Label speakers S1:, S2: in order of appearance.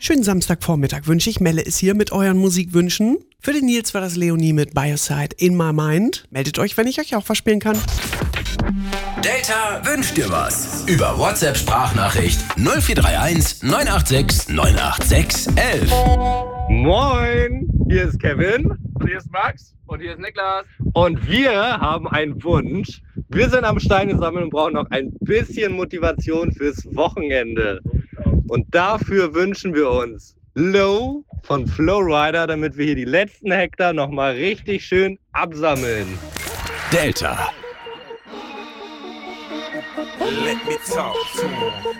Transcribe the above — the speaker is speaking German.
S1: Schönen Samstagvormittag wünsche ich. Melle ist hier mit euren Musikwünschen. Für den Nils war das Leonie mit Bioside in My Mind. Meldet euch, wenn ich euch auch was spielen kann.
S2: Delta wünscht dir was. Über WhatsApp-Sprachnachricht 0431 986 986 11.
S3: Moin, hier ist Kevin.
S4: Und hier ist Max. Und hier ist Niklas.
S3: Und wir haben einen Wunsch. Wir sind am Steine sammeln und brauchen noch ein bisschen Motivation fürs Wochenende. Und dafür wünschen wir uns Low von Flowrider, damit wir hier die letzten Hektar nochmal richtig schön absammeln.
S2: Delta.
S5: Let me talk to him.